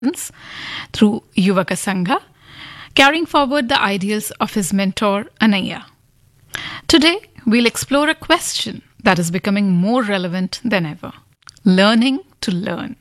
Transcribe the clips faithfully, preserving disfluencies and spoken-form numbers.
through Yuvaka Sangha, carrying forward the ideals of his mentor, Anaya. Today, we'll explore a question that is becoming more relevant than ever: learning to learn.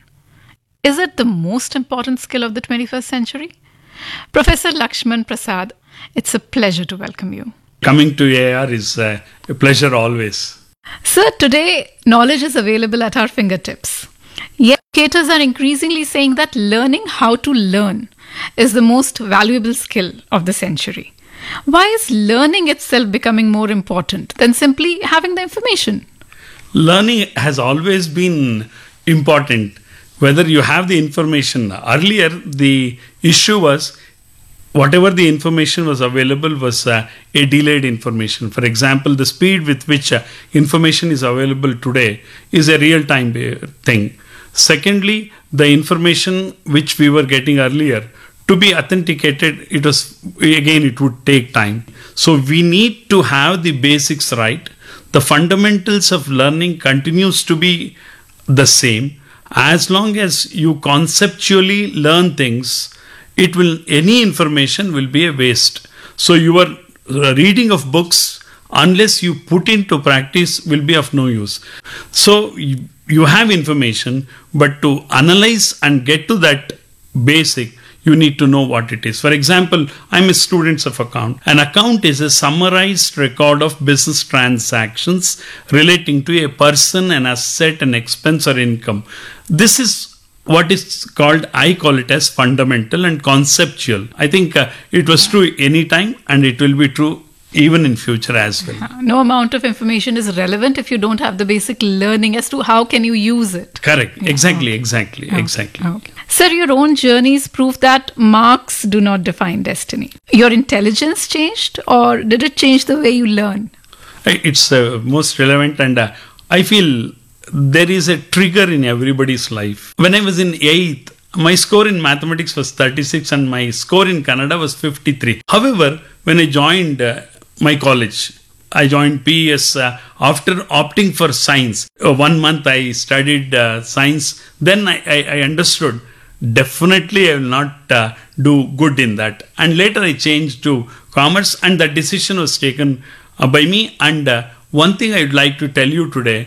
Is it the most important skill of the twenty-first century? Professor Lakshman Prasad, it's a pleasure to welcome you. Coming to A R is uh, a pleasure always. Sir, today knowledge is available at our fingertips. Yet educators are increasingly saying that learning how to learn is the most valuable skill of the century. Why is learning itself becoming more important than simply having the information? Learning has always been important, whether you have the information. Earlier, the issue was whatever the information was available was uh, a delayed information. For example, the speed with which uh, information is available today is a real-time uh, thing. Secondly, the information which we were getting earlier, to be authenticated, it was, again, it would take time. So we need to have the basics right. The fundamentals of learning continues to be the same. As long as you conceptually learn things, it will, any information will be a waste. So your reading of books, unless you put into practice, will be of no use. So you, you have information, but to analyze and get to that basic, you need to know what it is. For example, I'm a student of account. An account is a summarized record of business transactions relating to a person, an asset, an expense or income. This is what is called, I call it as fundamental and conceptual. I think uh, it was true any time and it will be true even in future as well. No amount of information is relevant if you don't have the basic learning as to how can you use it. Correct. Yeah. Exactly, Okay. exactly, Okay. exactly. Okay. Sir, your own journeys prove that marks do not define destiny. Your intelligence changed, or did it change the way you learn? It's uh, most relevant, and uh, I feel there is a trigger in everybody's life. When I was in eighth, my score in mathematics was thirty-six and my score in Kannada was fifty-three. However, when I joined uh, my college, I joined P E S uh, after opting for science. Uh, one month I studied uh, science. Then I, I, I understood definitely I will not uh, do good in that. And later I changed to commerce, and that decision was taken uh, by me. And uh, one thing I would like to tell you today,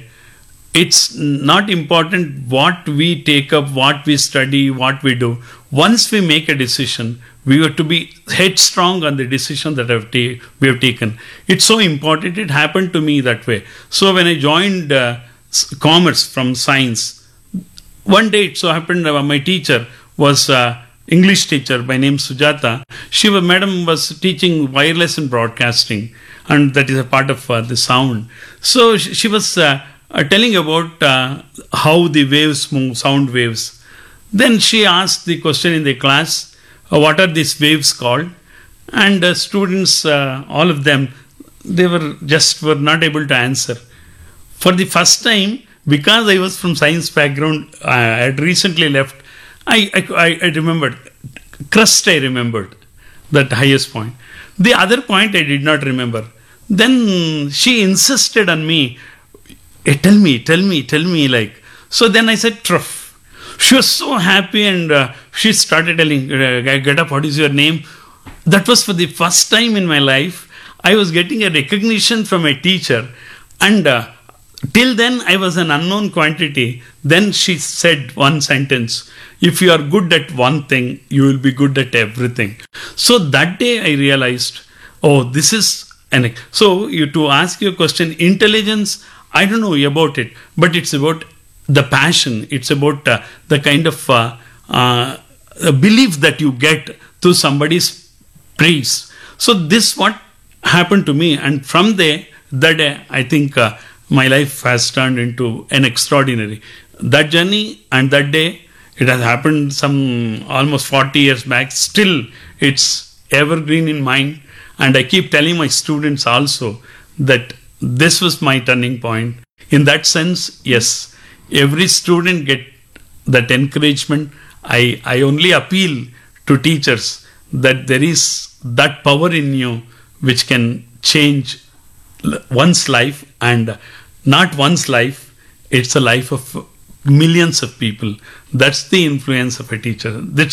it's not important what we take up, what we study, what we do. Once we make a decision, we have to be headstrong on the decision that I've ta- we have taken. It's so important. It happened to me that way. So when I joined uh, commerce from science, one day it so happened uh, my teacher was uh, English teacher by name Sujata. She was, madam was teaching wireless and broadcasting, and that is a part of uh, the sound. So she, she was uh, uh, telling about uh, how the waves move, sound waves. Then she asked the question in the class, uh, what are these waves called? And uh, students, uh, all of them, they were just were not able to answer. For the first time, because I was from science background, uh, I had recently left, I, I, I remembered, crust I remembered, that highest point. The other point I did not remember. Then she insisted on me, hey, tell me, tell me, tell me, like. So then I said, truff. She was so happy, and uh, she started telling, uh, get up, what is your name? That was for the first time in my life, I was getting a recognition from a teacher. And uh, till then, I was an unknown quantity. Then she said one sentence, if you are good at one thing, you will be good at everything. So that day I realized, oh, this is an... So you to ask your question, intelligence, I don't know about it, but it's about the passion. It's about uh, the kind of uh, uh, belief that you get through somebody's praise. So this what happened to me. And from there, that day, I think... Uh, my life has turned into an extraordinary. That journey and that day, it has happened some almost forty years back. Still, it's evergreen in mind. And I keep telling my students also that this was my turning point. In that sense, yes, every student get that encouragement. I, I only appeal to teachers that there is that power in you which can change one's life, and not one's life, it's a life of millions of people. That's the influence of a teacher. That's